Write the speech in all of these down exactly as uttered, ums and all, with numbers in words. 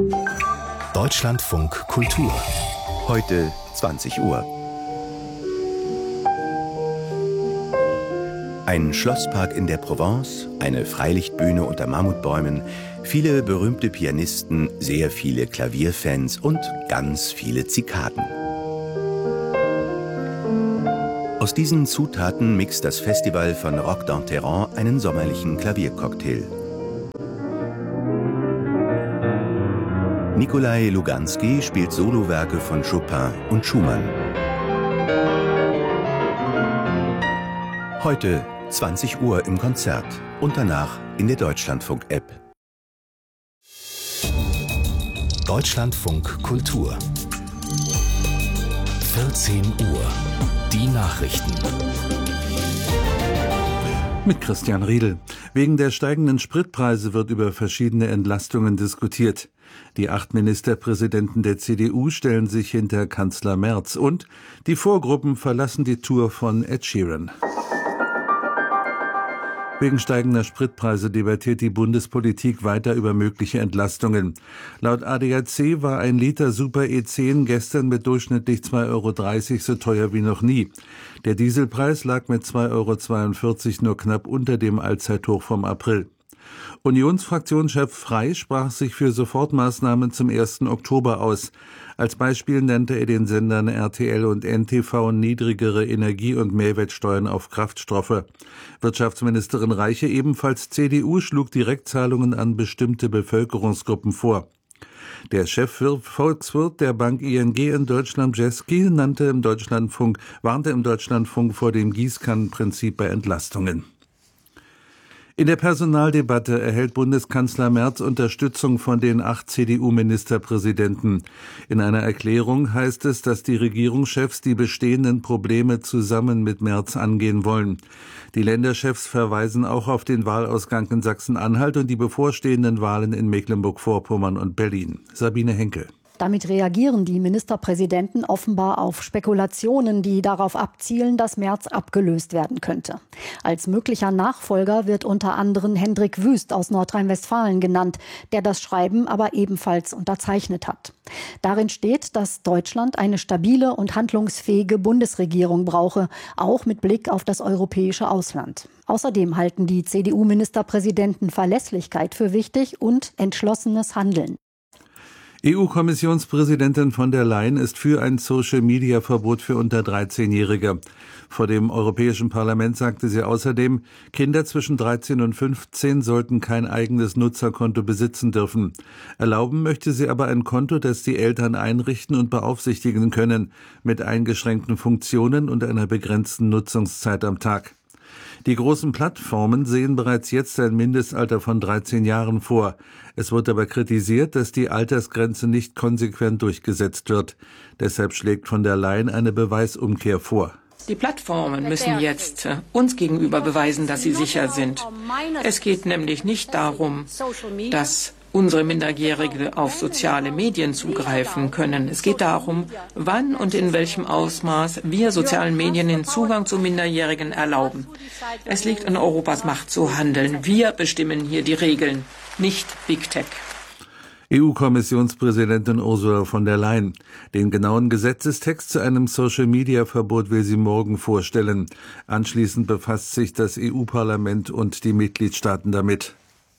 Deutschlandfunk Kultur. Heute zwanzig Uhr. Ein Schlosspark in der Provence, eine Freilichtbühne unter Mammutbäumen, viele berühmte Pianisten, sehr viele Klavierfans und ganz viele Zikaden. Aus diesen Zutaten mixt das Festival von Roque d'Enterrand einen sommerlichen Klaviercocktail. Nikolai Luganski spielt Solowerke von Chopin und Schumann. Heute zwanzig Uhr im Konzert und danach in der Deutschlandfunk-App. Deutschlandfunk Kultur. vierzehn Uhr. Die Nachrichten. Mit Christian Riedel. Wegen der steigenden Spritpreise wird über verschiedene Entlastungen diskutiert. Die acht Ministerpräsidenten der C D U stellen sich hinter Kanzler Merz und die Vorgruppen verlassen die Tour von Ed Sheeran. Wegen steigender Spritpreise debattiert die Bundespolitik weiter über mögliche Entlastungen. Laut A D A C war ein Liter Super E zehn gestern mit durchschnittlich zwei Euro dreißig so teuer wie noch nie. Der Dieselpreis lag mit zwei Euro zweiundvierzig nur knapp unter dem Allzeithoch vom April. Unionsfraktionschef Frey sprach sich für Sofortmaßnahmen zum ersten Oktober aus. Als Beispiel nannte er den Sendern R T L und N T V niedrigere Energie- und Mehrwertsteuern auf Kraftstoffe. Wirtschaftsministerin Reiche, ebenfalls C D U, schlug Direktzahlungen an bestimmte Bevölkerungsgruppen vor. Der Chefvolkswirt der Bank I N G in Deutschland, Jeski, nannte im Deutschlandfunk, warnte im Deutschlandfunk vor dem Gießkannenprinzip bei Entlastungen. In der Personaldebatte erhält Bundeskanzler Merz Unterstützung von den acht C D U-Ministerpräsidenten. In einer Erklärung heißt es, dass die Regierungschefs die bestehenden Probleme zusammen mit Merz angehen wollen. Die Länderchefs verweisen auch auf den Wahlausgang in Sachsen-Anhalt und die bevorstehenden Wahlen in Mecklenburg-Vorpommern und Berlin. Sabine Henkel. Damit reagieren die Ministerpräsidenten offenbar auf Spekulationen, die darauf abzielen, dass Merz abgelöst werden könnte. Als möglicher Nachfolger wird unter anderem Hendrik Wüst aus Nordrhein-Westfalen genannt, der das Schreiben aber ebenfalls unterzeichnet hat. Darin steht, dass Deutschland eine stabile und handlungsfähige Bundesregierung brauche, auch mit Blick auf das europäische Ausland. Außerdem halten die C D U-Ministerpräsidenten Verlässlichkeit für wichtig und entschlossenes Handeln. E U-Kommissionspräsidentin von der Leyen ist für ein Social-Media-Verbot für unter dreizehnjährige. Vor dem Europäischen Parlament sagte sie außerdem, Kinder zwischen dreizehn und fünfzehn sollten kein eigenes Nutzerkonto besitzen dürfen. Erlauben möchte sie aber ein Konto, das die Eltern einrichten und beaufsichtigen können, mit eingeschränkten Funktionen und einer begrenzten Nutzungszeit am Tag. Die großen Plattformen sehen bereits jetzt ein Mindestalter von dreizehn Jahren vor. Es wird aber kritisiert, dass die Altersgrenze nicht konsequent durchgesetzt wird. Deshalb schlägt von der Leyen eine Beweisumkehr vor. Die Plattformen müssen jetzt uns gegenüber beweisen, dass sie sicher sind. Es geht nämlich nicht darum, dass unsere Minderjährige auf soziale Medien zugreifen können. Es geht darum, wann und in welchem Ausmaß wir sozialen Medien den Zugang zu Minderjährigen erlauben. Es liegt an Europas Macht zu handeln. Wir bestimmen hier die Regeln, nicht Big Tech. E U-Kommissionspräsidentin Ursula von der Leyen. Den genauen Gesetzestext zu einem Social-Media-Verbot will sie morgen vorstellen. Anschließend befasst sich das E U-Parlament und die Mitgliedstaaten damit.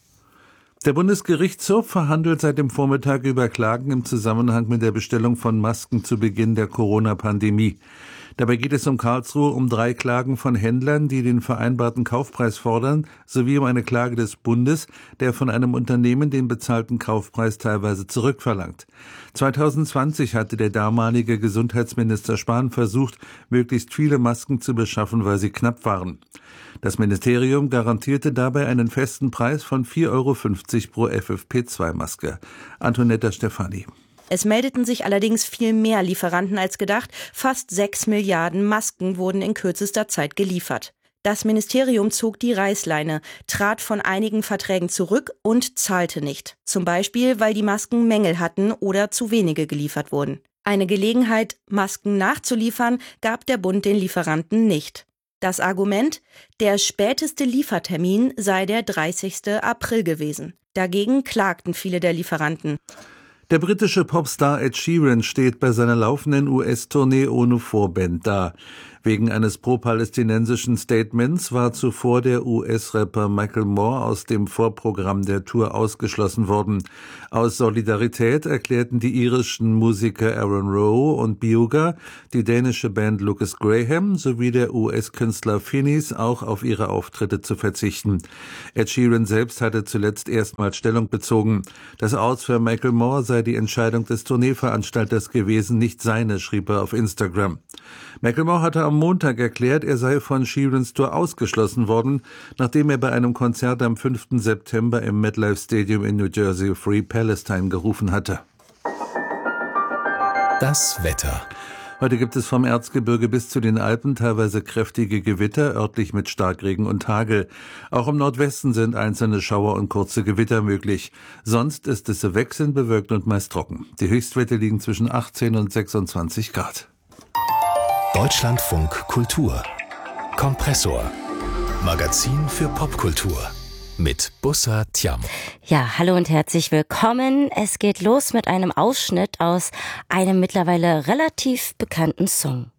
Der Bundesgerichtshof verhandelt seit dem Vormittag über Klagen im Zusammenhang mit der Bestellung von Masken zu Beginn der Corona-Pandemie. Dabei geht es um Karlsruhe um drei Klagen von Händlern, die den vereinbarten Kaufpreis fordern, sowie um eine Klage des Bundes, der von einem Unternehmen den bezahlten Kaufpreis teilweise zurückverlangt. zwanzig zwanzig hatte der damalige Gesundheitsminister Spahn versucht, möglichst viele Masken zu beschaffen, weil sie knapp waren. Das Ministerium garantierte dabei einen festen Preis von vier Euro fünfzig pro F F P zwei Maske. Antonetta Stefani. Es meldeten sich allerdings viel mehr Lieferanten als gedacht. Fast sechs Milliarden Masken wurden in kürzester Zeit geliefert. Das Ministerium zog die Reißleine, trat von einigen Verträgen zurück und zahlte nicht. Zum Beispiel, weil die Masken Mängel hatten oder zu wenige geliefert wurden. Eine Gelegenheit, Masken nachzuliefern, gab der Bund den Lieferanten nicht. Das Argument, der späteste Liefertermin sei der dreißigste April gewesen. Dagegen klagten viele der Lieferanten. Der britische Popstar Ed Sheeran steht bei seiner laufenden U S-Tournee ohne Vorband da. Wegen eines pro-palästinensischen Statements war zuvor der U S-Rapper Michael Moore aus dem Vorprogramm der Tour ausgeschlossen worden. Aus Solidarität erklärten die irischen Musiker Aaron Rowe und Beuga, die dänische Band Lucas Graham sowie der U S-Künstler Finneas auch auf ihre Auftritte zu verzichten. Ed Sheeran selbst hatte zuletzt erstmals Stellung bezogen. Das Aus für Michael Moore sei die Entscheidung des Tourneeveranstalters gewesen, nicht seine, schrieb er auf Instagram. Michael Moore hatte am Montag erklärt, er sei von Sheerans Tour ausgeschlossen worden, nachdem er bei einem Konzert am fünften September im MetLife Stadium in New Jersey Free Palestine gerufen hatte. Das Wetter. Heute gibt es vom Erzgebirge bis zu den Alpen teilweise kräftige Gewitter, örtlich mit Starkregen und Hagel. Auch im Nordwesten sind einzelne Schauer und kurze Gewitter möglich. Sonst ist es wechselnd bewölkt und meist trocken. Die Höchstwerte liegen zwischen achtzehn und sechsundzwanzig Grad. Deutschlandfunk Kultur. Kompressor. Magazin für Popkultur. Mit Bussa Tiam. Ja, hallo und herzlich willkommen. Es geht los mit einem Ausschnitt aus einem mittlerweile relativ bekannten Song.